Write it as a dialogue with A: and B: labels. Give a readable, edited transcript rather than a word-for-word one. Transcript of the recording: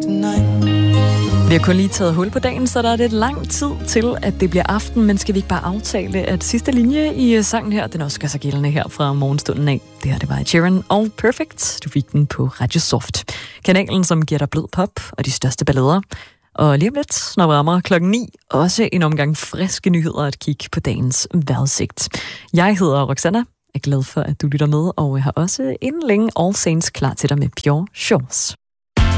A: Vi har kun lige taget hul på dagen, så der er lidt lang tid til, at det bliver aften, men skal vi ikke bare aftale, at sidste linje i sangen her, den også gør sig gældende her fra morgenstunden af. Det her, det var Ed Sheeran og Perfect. Du fik den på Radio Soft. Kanalen, som giver dig blød pop og de største ballader. Og lige om lidt, når vi rammer 9:00, også en omgang friske nyheder at kigge på dagens vejrudsigt. Jeg hedder Roxanna. Jeg er glad for, at du lytter med, og jeg har også inden længe All Saints klar til dig med Pure Shores.